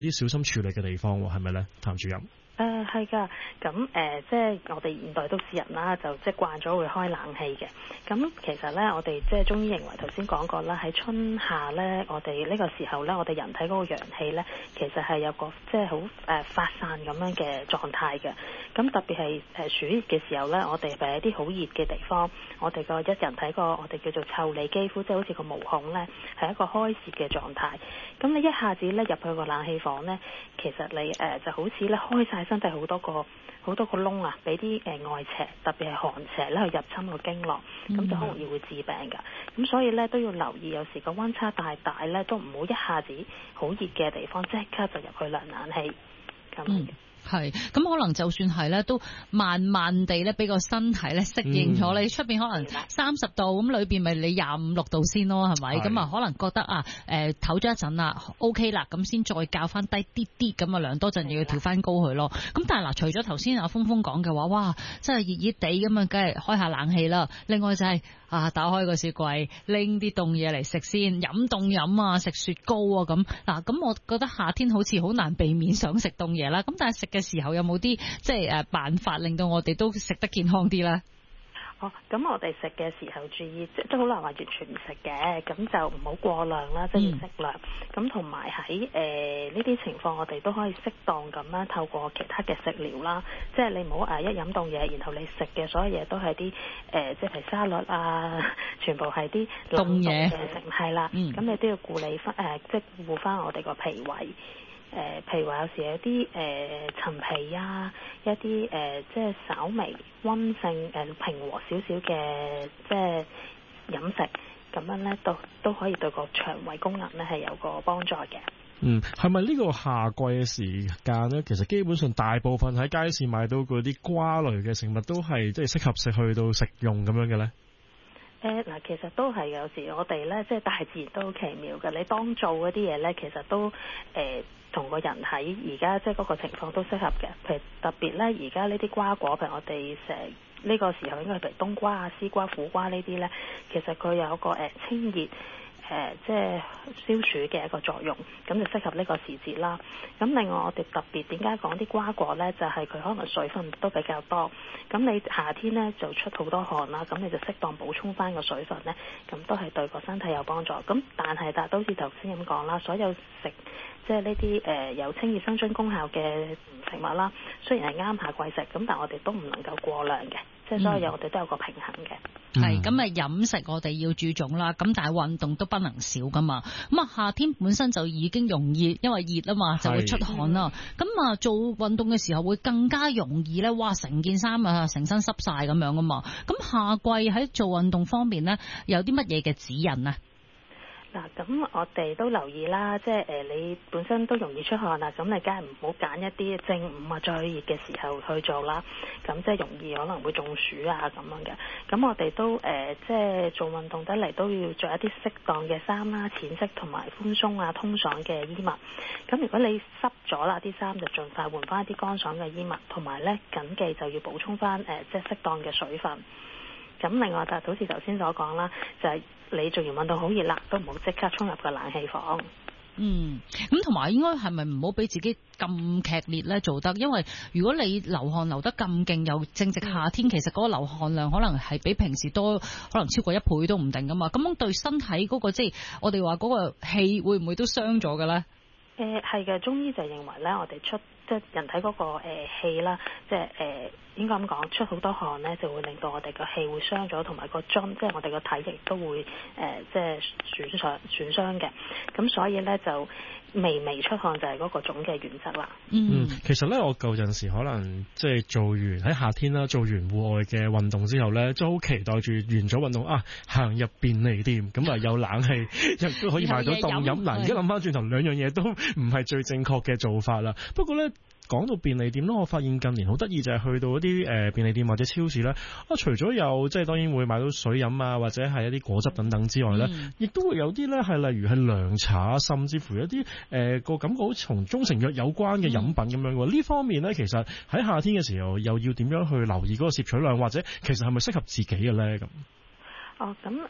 啲小心處理嘅地方喎，係咪咧，譚主任？ 係㗎，咁即係我哋現代都市人啦，就即係慣咗會開冷氣嘅。咁其實咧，我哋即係中醫認為頭先講過啦，喺春夏咧，我哋呢個時候咧，我哋人體嗰個陽氣咧，其實係有個即係好發散咁樣嘅狀態嘅。咁特別係暑熱嘅時候咧，我哋係一啲好熱嘅地方，我哋個人體個我哋叫做腠理肌膚，即係好似個毛孔咧，係一個開泄嘅狀態。咁你一下子咧入去個冷氣房咧，其實你就好似咧開晒身體好多個窿啊，俾啲外邪，特別係寒邪咧去入侵個經絡，咁就好容易會致病㗎。咁所以咧都要留意，有時個溫差大咧，都唔好一下子好熱嘅地方即刻就入去涼冷氣咁。 係，咁可能就算係咧，都慢慢地咧，俾個身體咧適應咗。你出邊可能30度，咁裏邊咪你25、6度先咯，係咪？咁啊，可能覺得啊，唞咗一陣啦 ，OK 啦，咁先再較翻低啲啲，咁啊涼多陣又要調翻高佢咯。咁但係嗱，除咗頭先阿峰峰講嘅話，哇，真係熱熱地咁啊，梗係開下冷氣啦。另外就係打開個雪櫃，拎啲凍嘢嚟食先，飲凍飲啊，食雪糕啊咁。嗱，咁我覺得夏天好似好難避免想食凍嘢啦。咁但係食嘅時候有冇啲即係辦法令到我哋都食得健康啲咧？ 咁我哋食嘅時候注意，即係都好難話完全唔食嘅，咁就唔好過量啦，即係要適量。咁同埋喺呢啲情況，我哋都可以適當咁樣透過其他嘅食療啦，即係你唔好一飲凍嘢，然後你食嘅所有嘢都係啲即係沙律啊，全部係啲凍嘢嘅食，係啦。咁你都要顧理翻即係顧翻我哋個脾胃。譬如話有時有啲陳皮啊，一啲即係稍微溫性平和少少嘅即係飲食，咁樣咧都可以對個腸胃功能咧係有個幫助嘅。 係咪呢個夏季嘅時間咧？其實基本上大部分喺街市買到嗰啲瓜類嘅食物都係即係適合食去到食用咁樣嘅咧？ 嗱，其實都係有時我哋咧，即係大自然都好奇妙嘅。你當做嗰啲嘢咧，其實都同個人喺而家即係嗰個情況都適合嘅。譬如特別咧，而家呢啲瓜果，譬如我哋成呢個時候應該係譬如冬瓜啊、絲瓜、苦瓜呢啲咧，其實佢有個清熱。即係消暑嘅一個作用，咁就適合呢個時節啦。咁另外我哋特別點解講啲瓜果呢？就係佢可能水分都比較多。咁你夏天呢就出好多汗啦，咁你就適當補充翻個水分呢，咁都係對個身體有幫助。咁但係都好似頭先咁講啦，所有食即係呢啲有清熱生津功效嘅食物啦，雖然係啱夏季食，咁但係我哋都唔能夠過量嘅。即係所有嘢我哋都有個平衡嘅。 係咁啊，飲食我哋要注重啦，咁但係運動都不能少噶嘛。咁啊，夏天本身就已經容易，因為熱啊嘛，就會出汗啦。咁啊，做運動嘅時候會更加容易咧，哇！成件衫啊，成身濕晒咁樣噶嘛。咁夏季喺做運動方面咧，有啲乜嘢嘅指引啊？ 嗱，咁我哋都留意啦，即係你本身都容易出汗啦，咁你梗係唔好揀一啲正午啊最熱嘅時候去做啦，咁即係容易可能會中暑啊咁樣嘅。咁我哋都即係做運動得嚟都要着一啲適當嘅衫啦，淺色同埋寬鬆啊通爽嘅衣物。咁如果你濕咗啦，啲衫就盡快換翻一啲乾爽嘅衣物，同埋咧緊記就要補充翻即係適當嘅水分。咁另外就好似頭先所講啦，就係你做完運動好熱啦，都唔好即刻衝入個冷氣房。 咁同埋應該係咪唔好俾自己咁劇烈咧做得？因為如果你流汗流得咁勁，又正值夏天，其實嗰個流汗量可能係比平時多，可能超過1倍都唔定噶嘛。咁樣對身體嗰個即係我哋話嗰個氣會唔會都傷咗嘅咧？ 係嘅，中醫就認為咧，我哋即係人體嗰個氣啦，即係應該咁講，出好多汗咧，就會令到我哋個氣會傷咗，同埋個津，即係我哋個體液都會即係損傷嘅。咁所以咧就微微出汗就係嗰個總嘅原則啦。 其實咧我舊陣時可能即係做完喺夏天啦，做完戶外嘅運動之後咧，都好期待住完咗運動啊，行入便利店咁啊有冷氣，亦都可以買到凍飲。嗱，而家諗翻轉頭，兩樣嘢都唔係最正確嘅做法啦。不過咧，講到便利店咧，我發現近年好得意就係去到一啲便利店或者超市咧，除咗有即係當然會買到水飲啊，或者係一啲果汁等等之外咧，亦都會有啲咧係例如係涼茶，甚至乎一啲個感覺好似同中成藥有關嘅飲品咁樣喎。呢方面咧，其實喺夏天嘅時候又要點樣去留意嗰個攝取量，或者其實係咪適合自己嘅咧咁？ 咁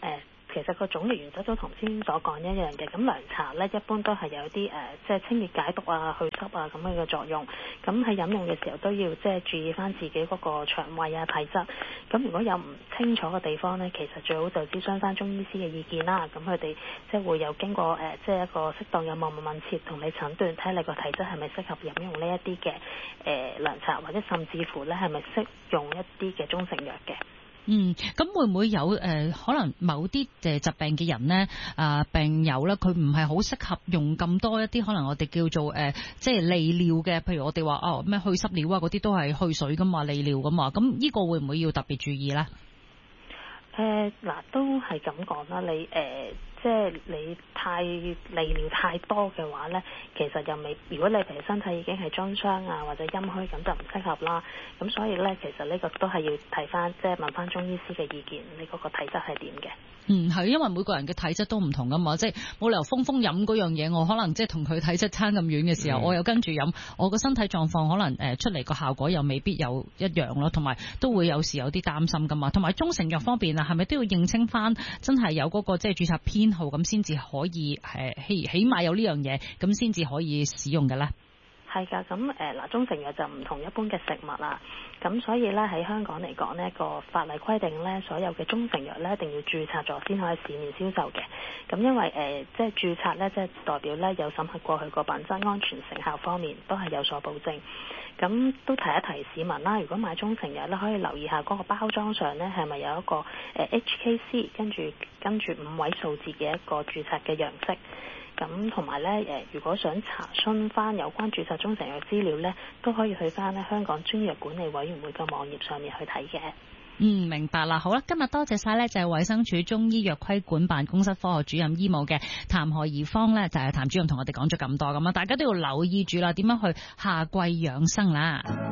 其實個總嘅原則都同先所講一樣嘅。咁涼茶咧一般都係有啲即係清熱解毒啊、去濕啊咁樣嘅作用。咁喺飲用嘅時候都要即係注意翻自己嗰個腸胃啊、體質。咁如果有唔清楚嘅地方咧，其實最好就諮詢翻中醫師嘅意見啦。咁佢哋即係會有經過即係一個適當嘅望聞問切同你診斷，睇你個體質係咪適合飲用呢一啲嘅涼茶，或者甚至乎咧係咪適用一啲嘅中成藥嘅。 咁會唔會有可能某啲疾病嘅人咧病友咧，佢唔係好適合用咁多一啲可能我哋叫做即係利尿嘅，譬如我哋話咩去濕尿啊嗰啲都係去水噶嘛，利尿噶嘛，咁呢個會唔會要特別注意咧？ 嗱，都係咁講啦，你即係你太利尿太多嘅話咧，其實又未。如果你譬如身體已經係津傷啊或者陰虛，咁就唔適合啦。咁所以咧，其實呢個都係要睇翻，即係問翻中醫師嘅意見，你嗰個體質係點嘅？ 係，因為每個人嘅體質都唔同噶嘛，即係冇理由風飲嗰樣嘢，我可能即係同佢體質差咁遠嘅時候，我又跟住飲，我個身體狀況可能出嚟個效果又未必有一樣咯，同埋都會有時有啲擔心噶嘛。同埋中成藥方面啊，係咪都要認清翻真係有嗰個即係註冊編號咁先至可以起碼有呢樣嘢咁先至可以使用嘅咧？ 係㗎，咁嗱，中成藥就唔同一般嘅食物啦，咁所以咧喺香港嚟講呢個法例規定咧，所有嘅中成藥咧一定要註冊咗先可以市面銷售嘅。咁因為即係註冊咧，即係代表咧有審核過去個品質安全成效方面都係有所保證。咁都提一提市民啦，如果買中成藥咧，可以留意下嗰個包裝上咧係咪有一個HKC 跟住5位數字嘅一個註冊嘅樣式。咁同埋咧，如果想查詢翻有關註冊中成藥資料咧，都可以去翻咧香港專藥管理委員會嘅網頁上面去睇嘅。 明白啦。好啦，今日多謝晒咧，就係衛生署中醫藥規管辦公室科學主任醫務嘅譚何怡芳咧，就係譚主任同我哋講咗咁多咁啊，大家都要留意住啦，點樣去夏季養生啦。